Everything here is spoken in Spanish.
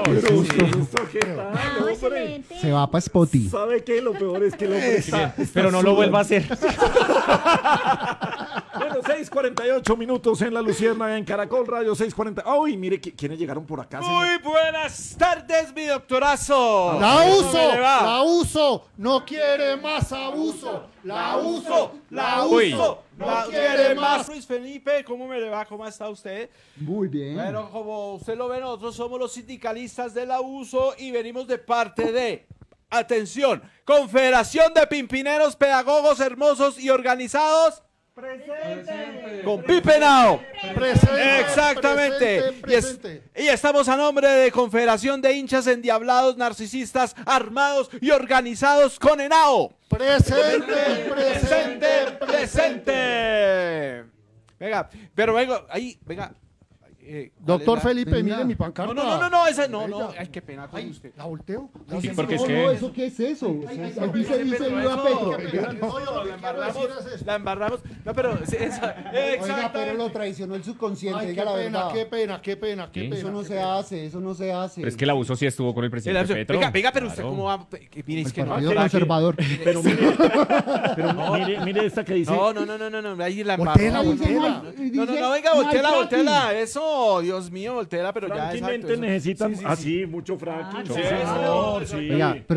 Pero Sí. ¿esto qué tal, Ah, hombre? excelente. Se va para Spotty. ¿Sabe qué? Lo peor es que el hombre está Pero no lo vuelva a hacer. Bueno, 6:48 minutos en La Lucierna, en Caracol Radio 6:40. ¡Ay, mire quiénes llegaron por acá, señor! Muy buenas tardes, mi doctorazo. ¡La uso! ¿Cómo le va? ¡La uso! ¡No quiere más abuso! ¡La uso! ¡La Uy. uso! No ¡No quiere más. Luis Felipe, ¿cómo me le va? ¿Cómo está usted? Muy bien. Bueno, como usted lo ve, nosotros somos los sindicalistas del abuso y venimos de parte de, atención, Confederación de Pimpineros, Pedagogos Hermosos y Organizados. ¡Presente! Con Pipe Nao. Presente, Exactamente. presente. Y estamos a nombre de Confederación de Hinchas Endiablados, Narcisistas, Armados y Organizados con ENAO. Presente, presente, ¡Presente! Venga, pero venga, ahí, venga. Doctor ¿cuál es Felipe, Venga. mire mi pancarta. No, esa no. Ay, qué pena con usted. ¿La volteo? Sí, porque es No, que- no, ¿eso qué es eso? Dice viva Petro. La embarramos. No, pero Oiga, pero lo traicionó el subconsciente, Ay, diga la verdad. qué pena. Eso no se hace, eso no se hace. Pero es que el abuso sí estuvo con el presidente Petro. Venga, pero usted Claro. cómo va. Mire, es que no. Partido Conservador. Pero mire esta que dice... No, ahí la Voltéela, embarramos. voltéela. No, venga, volteela. Eso, Dios mío, volteela, pero ya. Francamente exacto, eso. necesitan Sí. así mucho fracking. sí, Sí, señor, eso. sí. Oiga,